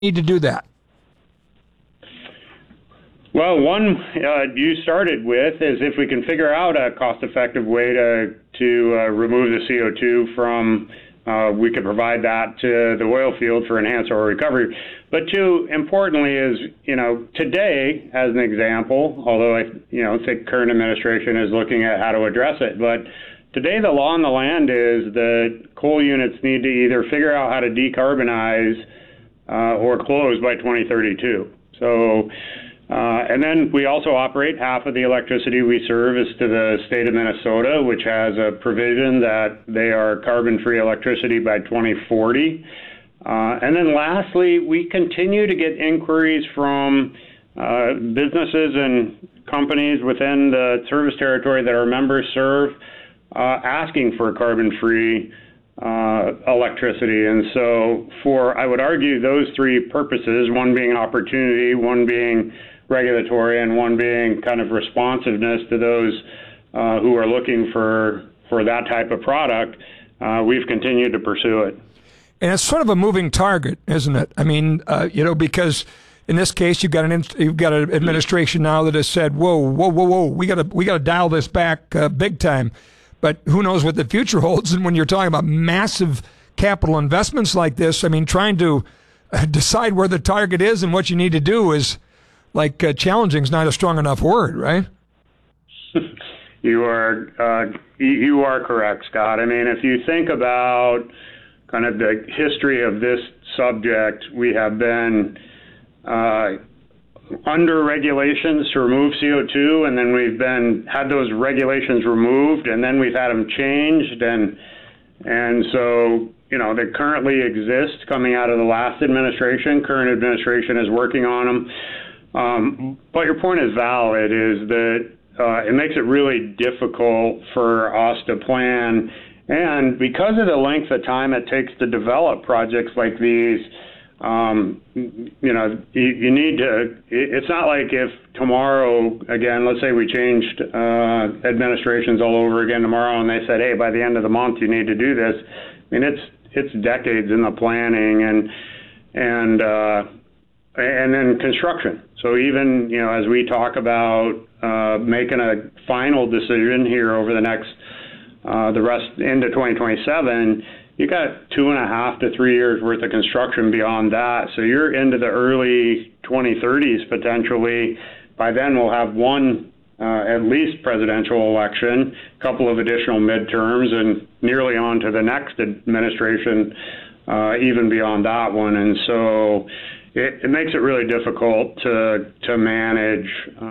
need to do that? Well, one you started with is if we can figure out a cost-effective way to remove the CO2 from, we could provide that to the oil field for enhanced oil recovery. But two, importantly, is today, as an example, although I think current administration is looking at how to address it, but today the law on the land is that coal units need to either figure out how to decarbonize or close by 2032. So. And then we also operate half of the electricity we serve is to the state of Minnesota, which has a provision that they are carbon-free electricity by 2040. And then lastly, we continue to get inquiries from businesses and companies within the service territory that our members serve asking for carbon-free electricity. And so I would argue those three purposes, one being an opportunity, one being regulatory, and one being kind of responsiveness to those who are looking for that type of product, we've continued to pursue it. And it's sort of a moving target, isn't it? I mean, because in this case, you've got an administration now that has said, whoa, we got to dial this back big time. But who knows what the future holds? And when you're talking about massive capital investments like this, I mean, trying to decide where the target is and what you need to do is challenging is not a strong enough word, right? You are correct, Scott. I mean, if you think about kind of the history of this subject, we have been under regulations to remove CO2, and then we've had those regulations removed, and then we've had them changed, and so they currently exist coming out of the last administration. Current administration is working on them. But your point is valid, is that it makes it really difficult for us to plan. And because of the length of time it takes to develop projects like these, you need to, it's not like if tomorrow, again, let's say we changed administrations all over again tomorrow and they said, hey, by the end of the month you need to do this. I mean, it's decades in the planning and then construction. So even, as we talk about making a final decision here over the next, the rest into 2027, you got 2.5 to 3 years worth of construction beyond that. So you're into the early 2030s potentially. By then we'll have one at least presidential election, a couple of additional midterms, and nearly on to the next administration, even beyond that one. And so it makes it really difficult to manage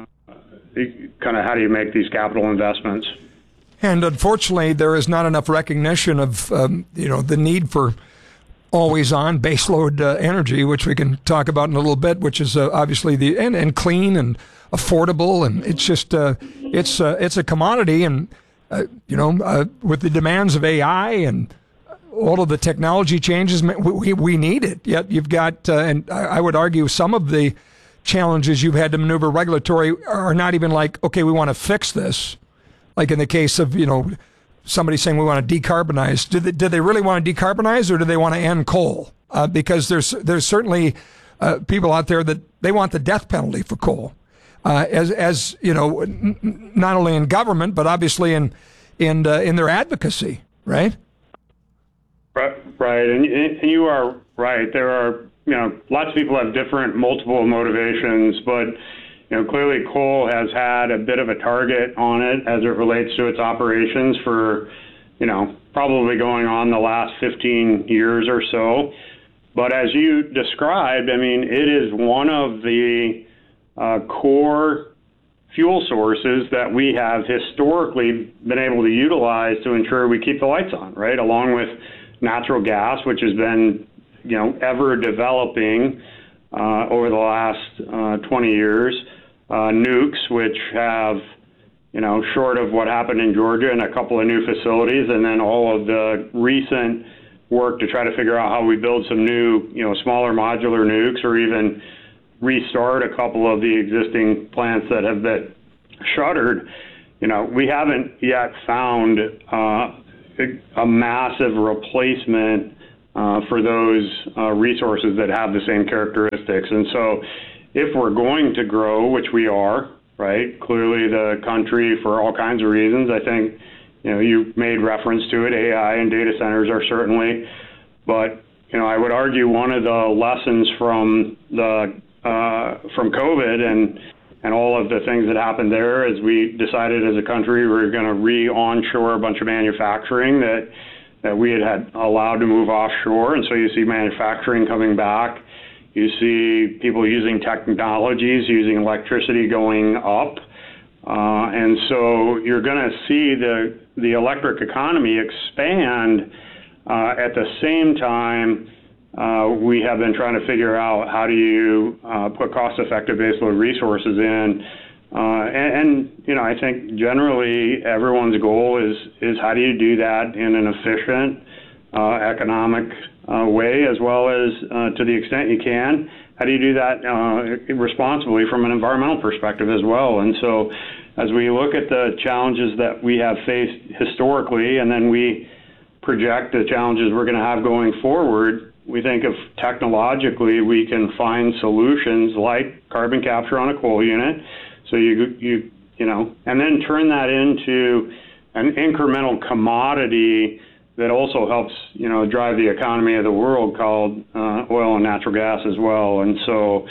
kind of how do you make these capital investments. And unfortunately, there is not enough recognition of the need for always-on baseload energy, which we can talk about in a little bit, which is obviously and clean and affordable, and it's just it's a commodity, and with the demands of AI and all of the technology changes, we need it. Yet you've got, and I would argue some of the challenges you've had to maneuver regulatory are not even like, okay, we want to fix this. Like in the case of, somebody saying we want to decarbonize. Do they really want to decarbonize, or do they want to end coal? Because there's certainly people out there that they want the death penalty for coal, as not only in government but obviously in their advocacy, right? Right, and you are right. There are lots of people have different multiple motivations, but clearly coal has had a bit of a target on it as it relates to its operations for probably going on the last 15 years or so. But as you described, I mean, it is one of the core fuel sources that we have historically been able to utilize to ensure we keep the lights on, right? Along with natural gas, which has been, ever developing over the last 20 years. Nukes, which have, short of what happened in Georgia and a couple of new facilities, and then all of the recent work to try to figure out how we build some new, smaller modular nukes, or even restart a couple of the existing plants that have been shuttered. We haven't yet found a massive replacement for those resources that have the same characteristics. And so if we're going to grow, which we are, right, clearly the country, for all kinds of reasons, I think, you made reference to it, AI and data centers are certainly, but, I would argue one of the lessons from from COVID and all of the things that happened there is we decided as a country we were going to re-onshore a bunch of manufacturing that we had allowed to move offshore. And so you see manufacturing coming back. You see people using technologies, using electricity going up. And so you're going to see the electric economy expand. At the same time, we have been trying to figure out how do you put cost-effective baseload resources in. I think generally everyone's goal is how do you do that in an efficient, economic way, as well as to the extent you can, how do you do that responsibly from an environmental perspective as well? And so as we look at the challenges that we have faced historically, and then we project the challenges we're going to have going forward, we think if technologically we can find solutions like carbon capture on a coal unit, so you and then turn that into an incremental commodity that also helps, drive the economy of the world, called oil and natural gas as well. And so,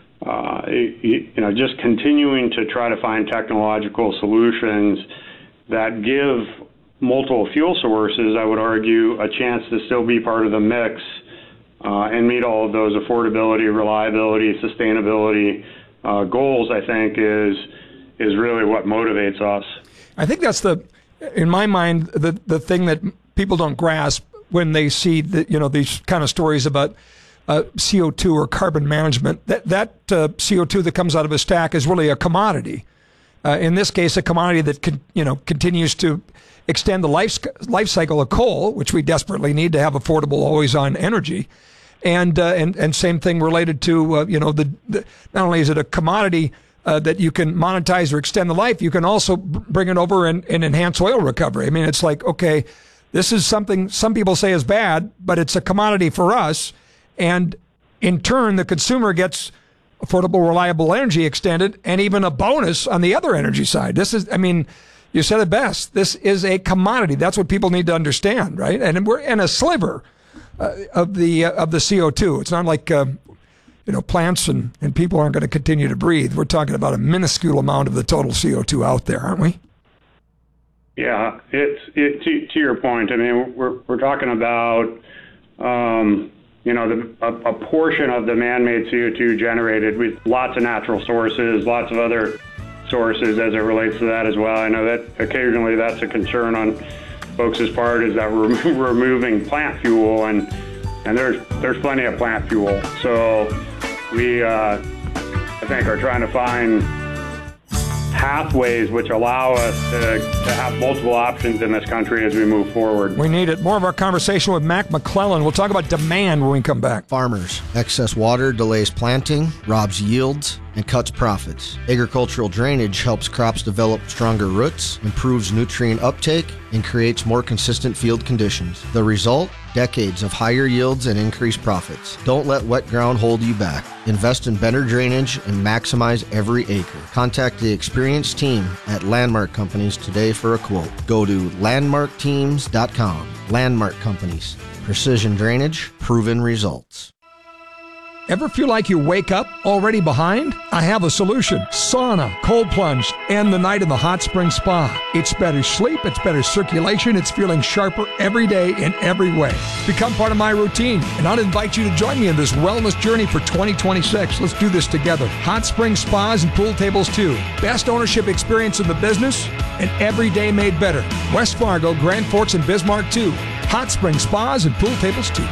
just continuing to try to find technological solutions that give multiple fuel sources, I would argue, a chance to still be part of the mix and meet all of those affordability, reliability, sustainability goals, I think, is really what motivates us. I think that's in my mind, the thing that people don't grasp when they see these kind of stories about CO2 or carbon management. That CO2 that comes out of a stack is really a commodity. In this case, a commodity that continues to extend the life cycle of coal, which we desperately need to have affordable, always-on energy. And same thing related to not only is it a commodity that you can monetize or extend the life, you can also bring it over and enhance oil recovery. I mean, it's like, okay, this is something some people say is bad, but it's a commodity for us. And in turn, the consumer gets affordable, reliable energy extended and even a bonus on the other energy side. You said it best. This is a commodity. That's what people need to understand, right? And we're in a sliver of the CO2. It's not like plants and people aren't going to continue to breathe. We're talking about a minuscule amount of the total CO2 out there, aren't we? Yeah, to your point. I mean, we're talking about a portion of the man-made CO2 generated with lots of natural sources, lots of other sources as it relates to that as well. I know that occasionally that's a concern on folks' part, is that we're removing plant fuel, and there's plenty of plant fuel. So we, I think, are trying to find pathways which allow us to have multiple options in this country as we move forward. We need it. More of our conversation with Mac McClellan. We'll talk about demand when we come back. Farmers. Excess water delays planting, robs yields, and cuts profits. Agricultural drainage helps crops develop stronger roots, improves nutrient uptake, and creates more consistent field conditions. The result? Decades of higher yields and increased profits. Don't let wet ground hold you back. Invest in better drainage and maximize every acre. Contact the experienced team at Landmark Companies today for a quote. Go to landmarkteams.com. Landmark Companies. Precision drainage, proven results. Ever feel like you wake up already behind? I have a solution. Sauna, cold plunge, and the night in the hot spring spa. It's better sleep, it's better circulation, it's feeling sharper every day in every way. Become part of my routine, and I'll invite you to join me in this wellness journey for 2026. Let's do this together. Hot spring spas and pool tables too. Best ownership experience in the business, and every day made better. West Fargo, Grand Forks, and Bismarck too. Hot spring spas and pool tables too.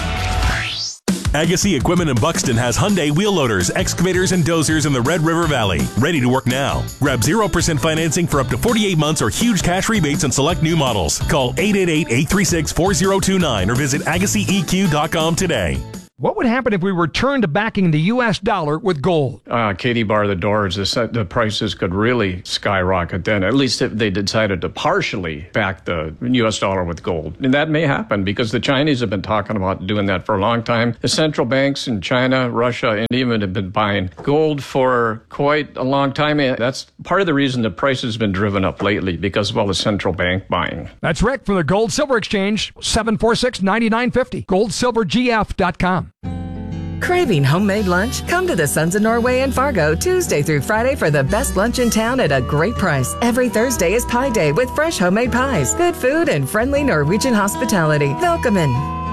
Agassi Equipment in Buxton has Hyundai wheel loaders, excavators, and dozers in the Red River Valley. Ready to work now. Grab 0% financing for up to 48 months or huge cash rebates on select new models. Call 888-836-4029 or visit AgassiEQ.com today. What would happen if we returned to backing the U.S. dollar with gold? Katie bar the doors. The prices could really skyrocket then, at least if they decided to partially back the U.S. dollar with gold. And that may happen because the Chinese have been talking about doing that for a long time. The central banks in China, Russia, and even have been buying gold for quite a long time. And that's part of the reason the price has been driven up lately, because of all the central bank buying. That's Rick from the Gold Silver Exchange, 746-9950, goldsilvergf.com. Craving homemade lunch? Come to the Sons of Norway in Fargo Tuesday through Friday for the best lunch in town at a great price. Every Thursday is Pie Day with fresh homemade pies, good food, and friendly Norwegian hospitality. Welcome.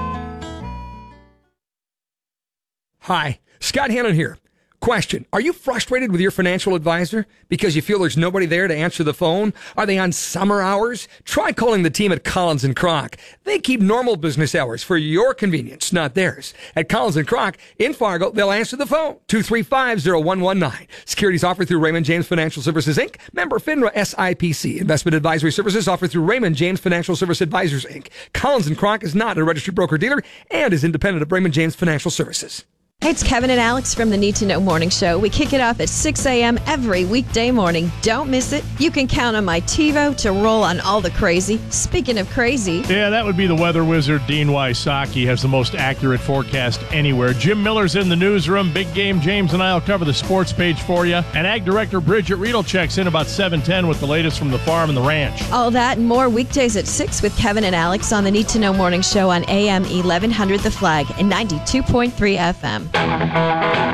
Hi, Scott Hannon here. Question, are you frustrated with your financial advisor because you feel there's nobody there to answer the phone? Are they on summer hours? Try calling the team at Collins & Kroc. They keep normal business hours for your convenience, not theirs. At Collins & Kroc in Fargo, they'll answer the phone, 235-0119. Securities offered through Raymond James Financial Services, Inc., member FINRA SIPC. Investment advisory services offered through Raymond James Financial Service Advisors, Inc. Collins & Kroc is not a registered broker-dealer and is independent of Raymond James Financial Services. Hey, it's Kevin and Alex from the Need to Know Morning Show. We kick it off at 6 a.m. every weekday morning. Don't miss it. You can count on my TiVo to roll on all the crazy. Speaking of crazy. Yeah, that would be the weather wizard, Dean Wysocki, has the most accurate forecast anywhere. Jim Miller's in the newsroom. Big Game James and I will cover the sports page for you. And Ag Director Bridget Riedel checks in about 7:10 with the latest from the farm and the ranch. All that and more weekdays at 6 with Kevin and Alex on the Need to Know Morning Show on AM 1100 The Flag and 92.3 FM.